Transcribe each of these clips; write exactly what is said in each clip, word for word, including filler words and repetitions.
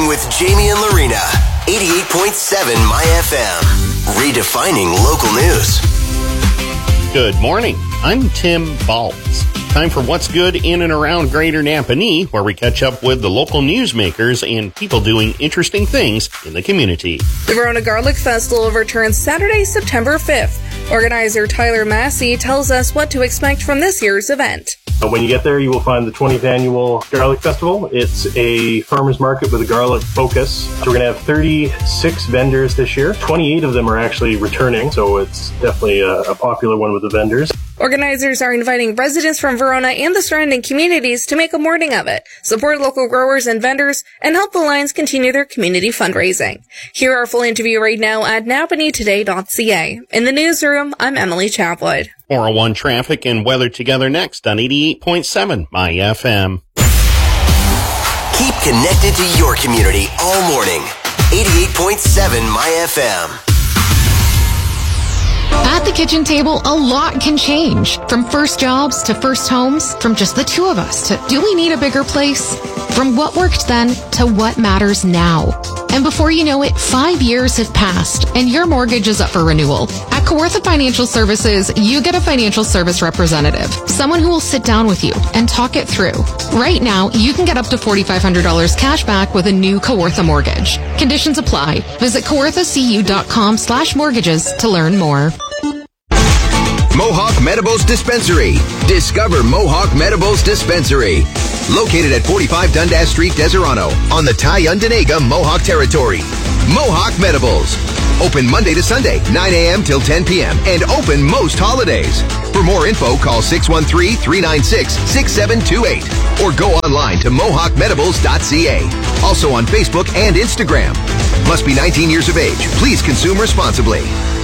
morning with Jamie and Lorena. eighty-eight point seven My F M. Redefining local news. Good morning. I'm Tim Baltz. Time for What's Good in and around Greater Napanee, where we catch up with the local newsmakers and people doing interesting things in the community. The Verona Garlic Festival returns Saturday, September fifth. Organizer Tyler Massey tells us what to expect from this year's event. When you get there, you will find the twentieth Annual Garlic Festival. It's a farmer's market with a garlic focus. So we're going to have thirty-six vendors this year. twenty-eight of them are actually returning, so it's definitely a, a popular one with the vendors. Organizers are inviting residents from Verona and the surrounding communities to make a morning of it, support local growers and vendors, and help the Lions continue their community fundraising. Hear our full interview right now at napanee today dot c a. In the newsroom, I'm Emily Chapwood. four oh one traffic and weather together next on eighty-eight point seven My F M. Keep connected to your community all morning. eighty-eight point seven My F M. At the kitchen table, a lot can change. From first jobs to first homes, from just the two of us to do we need a bigger place? From what worked then to what matters now. And before you know it, five years have passed and your mortgage is up for renewal. At Kawartha Financial Services, you get a financial service representative, someone who will sit down with you and talk it through. Right now, you can get up to forty-five hundred dollars cash back with a new Kawartha mortgage. Conditions apply. Visit kawarthacu.com slash mortgages to learn more. Mohawk Metabos Dispensary. Discover Mohawk Metabos Dispensary. Located at forty-five Dundas Street, Deserano, on the Tyundinaga Mohawk Territory. Mohawk Metabos. Open Monday to Sunday, nine a.m. till ten p.m. and open most holidays. For more info, call six one three, three nine six, six seven two eight or go online to mohawk metabos dot c a. Also on Facebook and Instagram. Must be nineteen years of age. Please consume responsibly.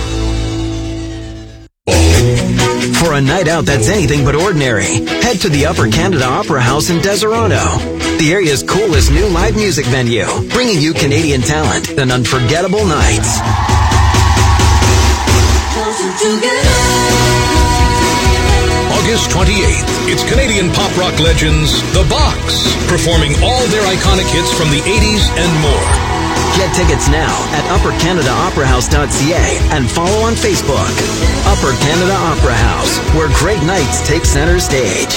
For a night out that's anything but ordinary, head to the Upper Canada Opera House in Deserano, the area's coolest new live music venue, bringing you Canadian talent and unforgettable nights. August twenty-eighth, it's Canadian pop rock legends, The Box, performing all their iconic hits from the eighties and more. Get tickets now at upper canada opera house dot c a and follow on Facebook. Upper Canada Opera House, where great nights take center stage.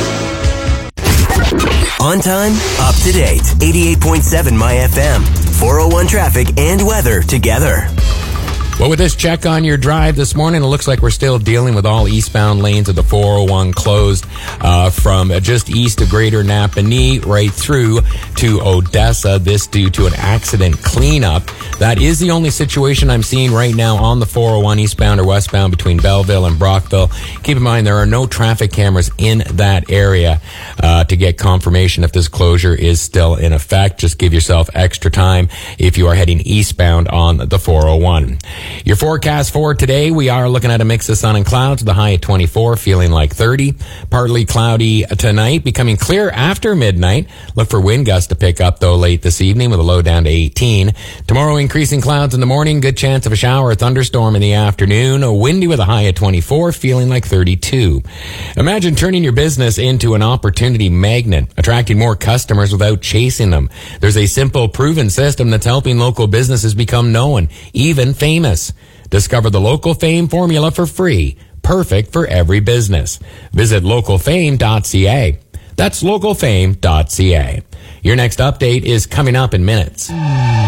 On time, up to date. eighty-eight point seven My F M. four oh one traffic and weather together. Well, with this check on your drive this morning, it looks like we're still dealing with all eastbound lanes of the four oh one closed uh, from just east of Greater Napanee right through to Odessa. This due to an accident cleanup. That is the only situation I'm seeing right now on the four oh one eastbound or westbound between Belleville and Brockville. Keep in mind there are no traffic cameras in that area uh, to get confirmation if this closure is still in effect. Just give yourself extra time if you are heading eastbound on the four oh one. Your forecast for today, we are looking at a mix of sun and clouds, the high at twenty-four, feeling like thirty. Partly cloudy tonight, becoming clear after midnight. Look for wind gusts to pick up, though, late this evening with a low down to eighteen. Tomorrow, increasing clouds in the morning, good chance of a shower or thunderstorm in the afternoon. Windy with a high at twenty-four, feeling like thirty-two. Imagine turning your business into an opportunity magnet, attracting more customers without chasing them. There's a simple, proven system that's helping local businesses become known, even famous. Discover the Local Fame formula for free, perfect for every business. Visit local fame dot c a. That's local fame dot c a. Your next update is coming up in minutes.